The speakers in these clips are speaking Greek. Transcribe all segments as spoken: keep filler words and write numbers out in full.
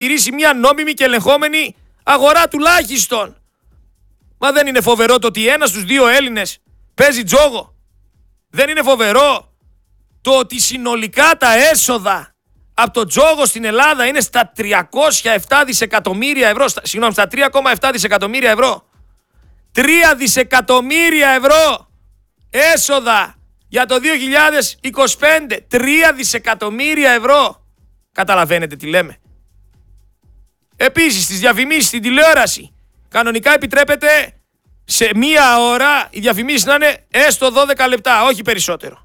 τηρήσει μια νόμιμη και ελεγχόμενη αγορά τουλάχιστον. Μα δεν είναι φοβερό το ότι ένας στους δύο Έλληνες παίζει τζόγο? Δεν είναι φοβερό το ότι συνολικά τα έσοδα από το τζόγο στην Ελλάδα είναι στα τριακόσια επτά δισεκατομμύρια ευρώ, στα, συγγνώμη, στα τρία κόμμα επτά δισεκατομμύρια ευρώ. τρία δισεκατομμύρια ευρώ έσοδα για το δύο χιλιάδες είκοσι πέντε. τρία δισεκατομμύρια ευρώ. Καταλαβαίνετε τι λέμε? Επίσης, στις διαφημίσεις στην τηλεόραση, κανονικά επιτρέπεται σε μία ώρα οι διαφημίσεις να είναι έστω δώδεκα λεπτά, όχι περισσότερο.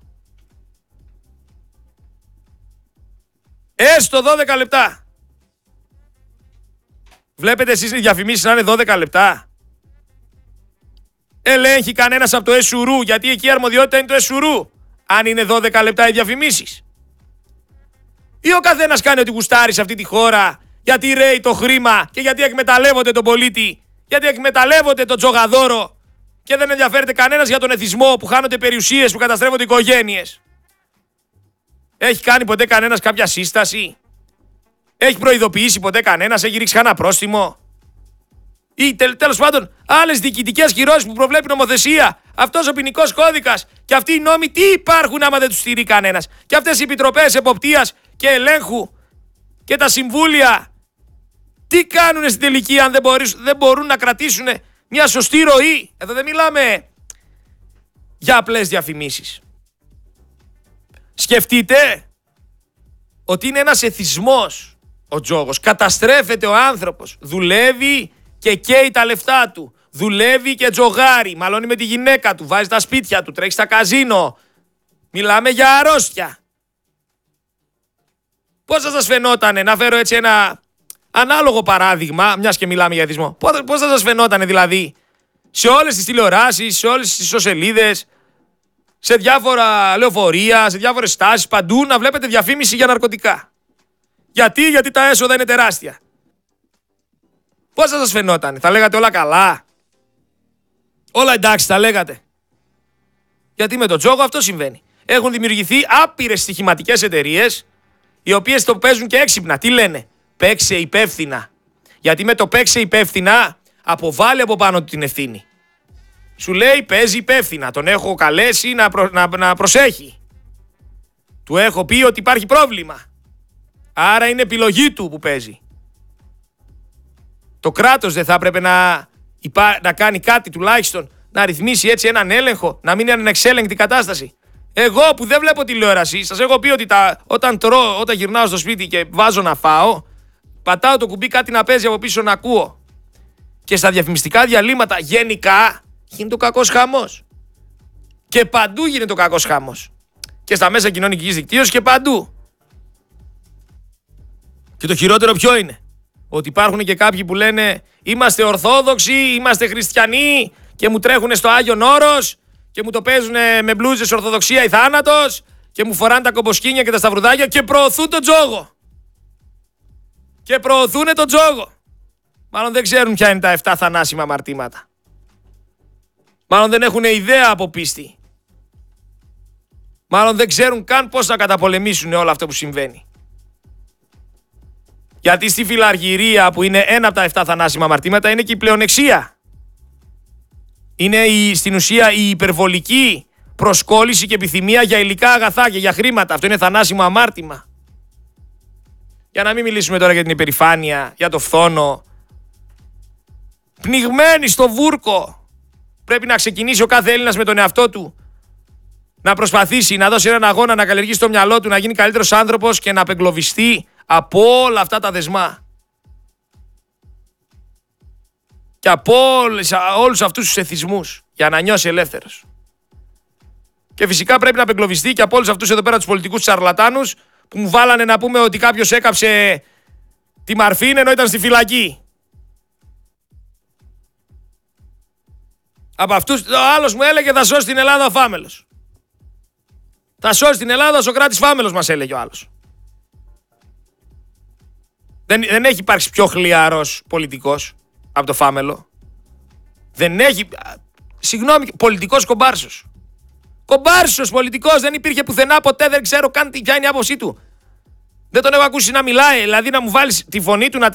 Έστω δώδεκα λεπτά. Βλέπετε εσείς οι διαφημίσεις να είναι δώδεκα λεπτά? Ελέγχει κανένας από το ΕΣΟΥΡΟΥ, γιατί εκεί η αρμοδιότητα είναι το ΕΣΟΥΡΟΥ, αν είναι δώδεκα λεπτά οι διαφημίσεις? Ή ο καθένας κάνει ό,τι γουστάρει σε αυτή τη χώρα, γιατί ρέει το χρήμα και γιατί εκμεταλλεύονται τον πολίτη, γιατί εκμεταλλεύονται τον τζογαδόρο και δεν ενδιαφέρεται κανένας για τον εθισμό, που χάνονται περιουσίες, που καταστρέφονται οικογένειες? Έχει κάνει ποτέ κανένας κάποια σύσταση? Έχει προειδοποιήσει ποτέ κανένας? Έχει ρίξει κανένα πρόστιμο? Ή τελ, τέλος πάντων άλλες διοικητικές κυρώσεις που προβλέπει νομοθεσία, αυτός ο ποινικός κώδικας και αυτοί οι νόμοι, τι υπάρχουν άμα δεν τους στηρεί κανένας? Και αυτές οι επιτροπές εποπτείας και ελέγχου και τα συμβούλια, τι κάνουνε στην τελική αν δεν, μπορείς, δεν μπορούν να κρατήσουν μια σωστή ροή? Εδώ δεν μιλάμε για απλές διαφημίσεις. Σκεφτείτε ότι είναι ένας εθισμός ο τζόγος. Καταστρέφεται ο άνθρωπος. Δουλεύει και καίει τα λεφτά του. Δουλεύει και τζογάρει. Μαλώνει με τη γυναίκα του. Βάζει τα σπίτια του. Τρέχει στα καζίνο. Μιλάμε για αρρώστια. Πώς θα σας φαινότανε, να φέρω έτσι ένα ανάλογο παράδειγμα, μιας και μιλάμε για εθισμό. Πώς θα σας φαινότανε δηλαδή σε όλες τις τηλεοράσεις, σε όλες τις ιστοσελίδες, σε διάφορα λεωφορεία, σε διάφορες στάσεις, παντού να βλέπετε διαφήμιση για ναρκωτικά? Γιατί, γιατί τα έσοδα είναι τεράστια. Πώς θα σας φαινότανε? Θα λέγατε όλα καλά? Όλα εντάξει θα λέγατε? Γιατί με τον τζόγο αυτό συμβαίνει. Έχουν δημιουργηθεί άπειρες στοιχηματικές εταιρείες, οι οποίες το παίζουν και έξυπνα. Τι λένε? Παίξε υπεύθυνα. Γιατί με το παίξε υπεύθυνα αποβάλλει από πάνω του την ευθύνη. Σου λέει παίζει υπεύθυνα. Τον έχω καλέσει να, προ, να, να προσέχει. Του έχω πει ότι υπάρχει πρόβλημα. Άρα είναι επιλογή του που παίζει. Το κράτος δεν θα έπρεπε να, υπά, να κάνει κάτι τουλάχιστον, να ρυθμίσει έτσι έναν έλεγχο, να μην είναι ανεξέλεγκτη κατάσταση? Εγώ που δεν βλέπω τηλεόραση, σας έχω πει ότι τα, όταν τρώω, όταν γυρνάω στο σπίτι και βάζω να φάω, πατάω το κουμπί, κάτι να παίζει από πίσω να ακούω. Και στα διαφημιστικά διαλύματα γενικά γίνεται ο κακός χαμός. Και παντού γίνεται ο κακός χαμός. Και στα μέσα κοινωνικής δικτύωσης και παντού. Και το χειρότερο ποιο είναι? Ότι υπάρχουν και κάποιοι που λένε είμαστε ορθόδοξοι, είμαστε χριστιανοί και μου τρέχουν στο Άγιον Όρος και μου το παίζουν με μπλούζες ορθοδοξία ή θάνατος και μου φοράνε τα κομποσκίνια και τα σταυρουδάκια και προωθούν τον τζόγο. Και προωθούν τον τζόγο. Μάλλον δεν ξέρουν ποια είναι τα εφτά θανάσιμα αμαρτήματα. Μάλλον δεν έχουν ιδέα από πίστη. Μάλλον δεν ξέρουν καν πώς να καταπολεμήσουν όλο αυτό που συμβαίνει. Γιατί στη φιλαργυρία, που είναι ένα από τα εφτά θανάσιμα αμαρτήματα, είναι και η πλεονεξία. Είναι η, στην ουσία η υπερβολική προσκόλληση και επιθυμία για υλικά αγαθά και για χρήματα. Αυτό είναι θανάσιμο αμάρτημα. Για να μην μιλήσουμε τώρα για την υπερηφάνεια, για το φθόνο. Πνιγμένοι στο βούρκο. Πρέπει να ξεκινήσει ο κάθε Έλληνας με τον εαυτό του. Να προσπαθήσει να δώσει έναν αγώνα, να καλλιεργήσει το μυαλό του, να γίνει καλύτερος άνθρωπος και να απεγκλωβιστεί από όλα αυτά τα δεσμά. Και από όλες, όλους αυτούς τους εθισμούς, για να νιώσει ελεύθερος. Και φυσικά πρέπει να απεγκλωβιστεί και από όλους αυτούς εδώ πέρα τους πολιτικούς σαρλατάνους που μου βάλανε να πούμε ότι κάποιος έκαψε τη Μαρφίν ενώ ήταν στη φυλακή. Από αυτούς, ο άλλος μου έλεγε θα σώσει την Ελλάδα ο Φάμελος. Θα σώσει την Ελλάδα ο Σωκράτης Φάμελος, μας έλεγε ο άλλος. Δεν, δεν έχει υπάρξει πιο χλιαρός πολιτικός από το Φάμελο. Δεν έχει... Συγγνώμη, πολιτικός κομπάρσος. Κομπάρσος πολιτικός, δεν υπήρχε πουθενά ποτέ, δεν ξέρω καν τι, ποια είναι η άποψή του. Δεν τον έχω ακούσει να μιλάει, δηλαδή να μου βάλεις τη φωνή του να